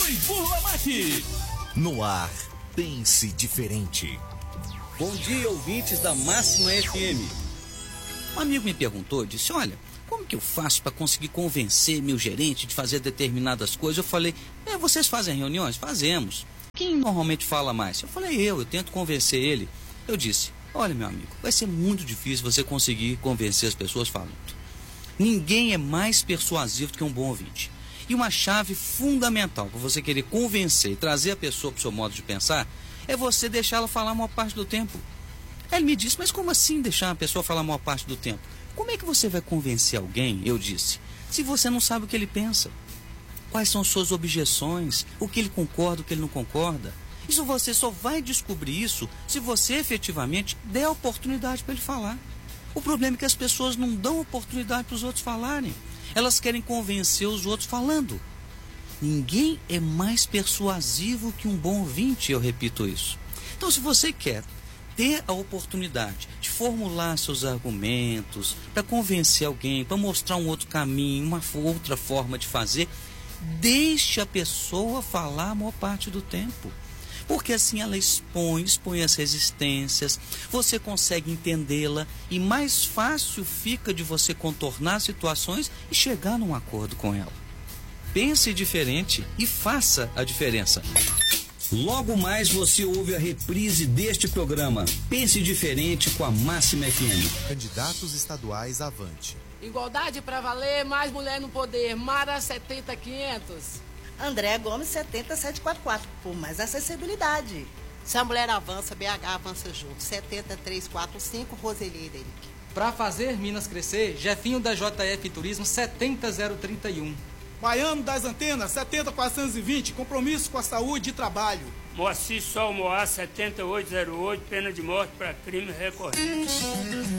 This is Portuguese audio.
e Burla Mate. No ar, pense diferente. Bom dia, ouvintes da Máxima FM. Um amigo me perguntou, disse, olha, como que eu faço para conseguir convencer meu gerente de fazer determinadas coisas? Eu falei, vocês fazem reuniões? Fazemos. Quem normalmente fala mais? Eu falei, eu tento convencer ele. Eu disse, olha meu amigo, vai ser muito difícil você conseguir convencer as pessoas falando. Ninguém é mais persuasivo do que um bom ouvinte. E uma chave fundamental para você querer convencer e trazer a pessoa para o seu modo de pensar é você deixá-la falar a maior parte do tempo. Ele me disse, mas como assim deixar a pessoa falar a maior parte do tempo? Como é que você vai convencer alguém, eu disse, se você não sabe o que ele pensa? Quais são suas objeções? O que ele concorda, o que ele não concorda? Isso você só vai descobrir isso se você efetivamente der a oportunidade para ele falar. O problema é que as pessoas não dão oportunidade para os outros falarem. Elas querem convencer os outros falando. Ninguém é mais persuasivo que um bom ouvinte, eu repito isso. Então, se você quer ter a oportunidade de formular seus argumentos, para convencer alguém, para mostrar um outro caminho, uma outra forma de fazer, deixe a pessoa falar a maior parte do tempo. Porque assim ela expõe as resistências, você consegue entendê-la e mais fácil fica de você contornar situações e chegar num acordo com ela. Pense diferente e faça a diferença. Logo mais você ouve a reprise deste programa. Pense diferente com a Máxima FM. Candidatos estaduais avante. Igualdade para valer, mais mulher no poder. Mara 70500. André Gomes 70744, por mais acessibilidade. Se a mulher avança, BH avança junto. 70345, Roseli Ederic. Para fazer Minas crescer, Jefinho da JF Turismo 70031. Baiano das Antenas 70420, compromisso com a saúde e trabalho. Moacir Sol Moá 7808, pena de morte para crime recorrente.